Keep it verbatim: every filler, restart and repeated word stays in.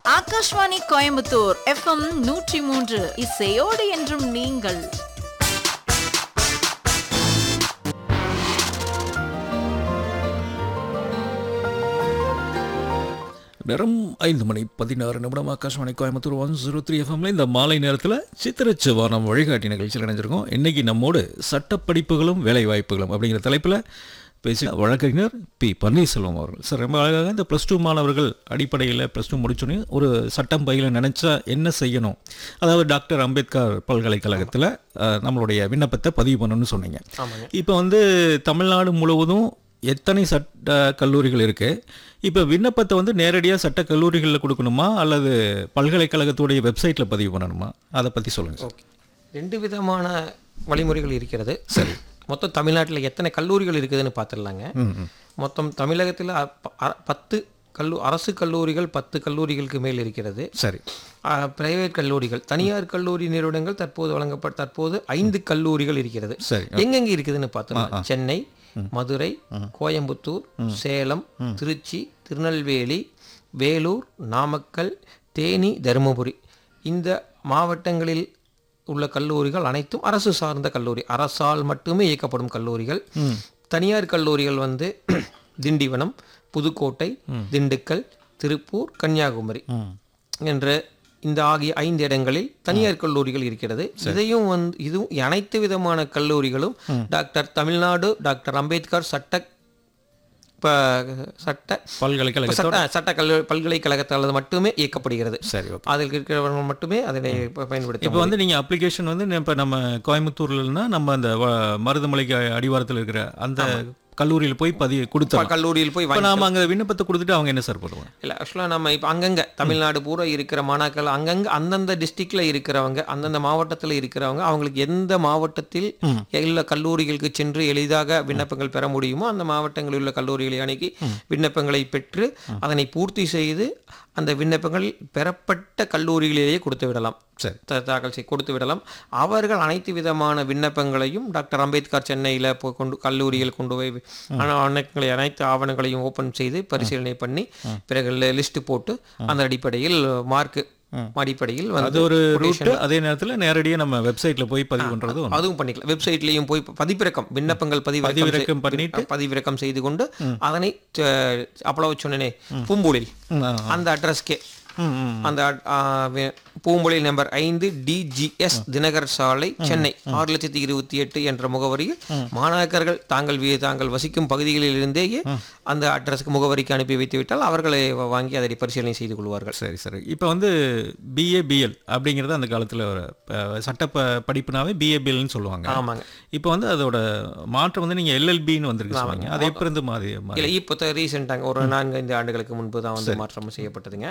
Akashvani Coimbatore FM நூற்றி மூன்று இசையோடு என்றும் நீங்கள். நேரம் ஐந்து மணி பதினாறு நிமிடம். Akashvani Coimbatore one zero three எஃப்எம்ல இந்த மாலை நேரத்தில் சித்திரச்சுவானம் வழிகாட்டி நிகழ்ச்சியில் இணைஞ்சிருக்கோம். இன்றைக்கி நம்மோடு சட்டப்படிப்புகளும் வேலை வாய்ப்புகளும் அப்படிங்கிற தலைப்பில் பேசி வழக்கறிஞர் பி பன்னீர்செல்வம் அவர்கள். சார், ரொம்ப அழகாக இந்த ப்ளஸ் டூ மாணவர்கள் அடிப்படையில் ப்ளஸ் டூ முடிச்சோன்னே ஒரு சட்டம் பயில நினச்சா என்ன செய்யணும், அதாவது டாக்டர் அம்பேத்கர் பல்கலைக்கழகத்தில் நம்மளுடைய விண்ணப்பத்தை பதிவு பண்ணணும்னு சொன்னீங்க. இப்போ வந்து தமிழ்நாடு முழுவதும் எத்தனை சட்ட கல்லூரிகள் இருக்குது? இப்போ விண்ணப்பத்தை வந்து நேரடியாக சட்ட கல்லூரிகளில் கொடுக்கணுமா அல்லது பல்கலைக்கழகத்துடைய வெப்சைட்டில் பதிவு பண்ணணுமா? அதை பற்றி சொல்லுங்கள். ஓகே, ரெண்டு விதமான வழிமுறைகள் இருக்கிறது. சரி, மொத்தம் தமிழ்நாட்டில் எத்தனை கல்லூரிகள் இருக்குதுன்னு பார்த்துடலாங்க. மொத்தம் தமிழகத்தில் பத்து கல்லூ அரசு கல்லூரிகள் பத்து கல்லூரிகளுக்கு மேல் இருக்கிறது. சரி, பிரைவேட் கல்லூரிகள், தனியார் கல்லூரி நிறுவனங்கள் தற்போது வழங்கப்பட்ட தற்போது ஐந்து கல்லூரிகள் இருக்கிறது. சரி, எங்கெங்கே இருக்குதுன்னு பார்த்தோம்னா சென்னை, மதுரை, கோயம்புத்தூர், சேலம், திருச்சி, திருநெல்வேலி, வேலூர், நாமக்கல், தேனி, தருமபுரி இந்த மாவட்டங்களில் உள்ள கல்லூரிகள் அனைத்தும் அரசு சார்ந்த கல்லூரி, அரசால் மட்டுமே இயக்கப்படும் கல்லூரிகள். தனியார் கல்லூரிகள் வந்து திண்டிவனம், புதுக்கோட்டை, திண்டுக்கல், திருப்பூர், கன்னியாகுமரி என்ற இந்த ஆகிய ஐந்து இடங்களில் தனியார் கல்லூரிகள் இருக்கிறது. இதையும் வந்து இதுவும் அனைத்து விதமான கல்லூரிகளும் டாக்டர் தமிழ்நாடு டாக்டர் அம்பேத்கர் சட்ட சட்ட பல்கலைக்கழக சட்ட கல்லூரி பல்கலைக்கழகத்தால் மட்டுமே இயக்கப்படுகிறது. சரி, அதில் இருக்கிறவங்க மட்டுமே அதனை பயன்படுத்தி. இப்போ வந்து நீங்கள் அப்ளிகேஷன் வந்து இப்போ நம்ம கோயம்புத்தூர்லன்னா நம்ம அந்த மருதமலைக்கு அடிவாரத்தில் இருக்கிற அந்த கல்லூரியில் போய் பதிவு கொடுத்தோம். கல்லூரியில் போய் நாம அங்கே விண்ணப்பத்தை கொடுத்துட்டு அவங்க என்ன சார் பண்ணுவாங்க? இல்லை, ஆக்சுவலாக நம்ம இப்போ அங்கங்கே தமிழ்நாடு பூரா இருக்கிற மாணாக்கள் அங்கங்கே அந்தந்த டிஸ்ட்ரிக்டில் இருக்கிறவங்க, அந்தந்த மாவட்டத்தில் இருக்கிறவங்க, அவங்களுக்கு எந்த மாவட்டத்தில் எல்லா கல்லூரிகளுக்கு சென்று எளிதாக விண்ணப்பங்கள் பெற முடியுமோ அந்த மாவட்டங்களில் உள்ள கல்லூரிகளை அணுகி விண்ணப்பங்களை பெற்று அதனை பூர்த்தி செய்து அந்த விண்ணப்பங்கள் பெறப்பட்ட கல்லூரிகளிலேயே கொடுத்து விடலாம். சரி, தாக்கல் செய்ய கொடுத்து விடலாம். அவர்கள் அனைத்து விதமான விண்ணப்பங்களையும் டாக்டர் அம்பேத்கர் சென்னையில் போய் கொண்டு கல்லூரியில் கொண்டு போய் ஆவணங்களை அனைத்து ஆவணங்களையும் ஓப்பன் செய்து பரிசீலனை பண்ணி பிறகு லிஸ்ட் போட்டு அந்த அடிப்படையில் மார்க்கு அடிப்படையில் அது ஒரு ரூட். அதே நேரத்தில் நேரடியாக நம்ம வெப்சைட்ல போய் பதிவு பண்றது அதுவும் பண்ணிக்கலாம். வெப்சைட்லையும் போய் பதிவிறக்கம் விண்ணப்பங்கள் பதிவிறக்கம் பண்ணிட்டு பதிவிறக்கம் செய்து கொண்டு அதனை அப்பளவு சொன்னேனே பூம்புலில் அந்த அட்ரஸ்கே அந்த பூம்புலில் நம்பர் ஐந்து டிஜிஎஸ் தினகர் சாலை சென்னை ஆறு லட்சத்தி இருபத்தி எட்டு என்ற முகவரியில் மாணாக்கர்கள் தாங்கள் தாங்கள் வசிக்கும் பகுதிகளில் இருந்தேயே அந்த அட்ரஸ்க்கு முகவரிக்கு அனுப்பி வைத்து விட்டால் அவர்களை வாங்கி அதை பரிசீலனை செய்து கொள்வார்கள். சரி சரி இப்போ வந்து பிஏ பிஎல் அப்படிங்கிறது அந்த காலத்தில் ஒரு சட்ட படிப்புனாவே பிஏ பிஎல்னு சொல்லுவாங்க. ஆமாங்க. இப்போ வந்து அதோட மாற்றம் வந்து நீங்கள் எல்எல்பின்னு வந்திருக்கு. அது எப்போ இருந்து மாறி? இல்லை, இப்போ ரீசெண்டாக ஒரு நான்கு ஐந்து ஆண்டுகளுக்கு முன்பு தான் வந்து மாற்றம் செய்யப்பட்டதுங்க.